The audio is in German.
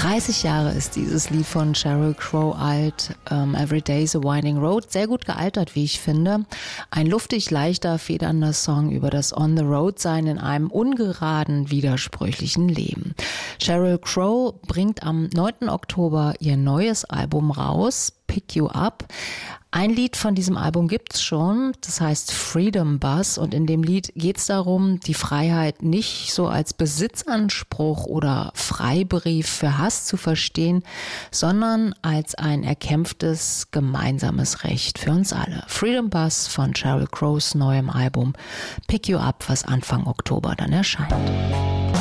30 Jahre ist dieses Lied von Sheryl Crow alt. Every Day's a Winding Road. Sehr gut gealtert, wie ich finde. Ein luftig, leichter, federnder Song über das On-the-Road-Sein in einem ungeraden, widersprüchlichen Leben. Sheryl Crow bringt am 9. Oktober ihr neues Album raus, Pick You Up. Ein Lied von diesem Album gibt's schon, das heißt Freedom Bus, und in dem Lied geht's darum, die Freiheit nicht so als Besitzanspruch oder Freibrief für Hass zu verstehen, sondern als ein erkämpftes gemeinsames Recht für uns alle. Freedom Bus von Sheryl Crows neuem Album Pick You Up, was Anfang Oktober dann erscheint.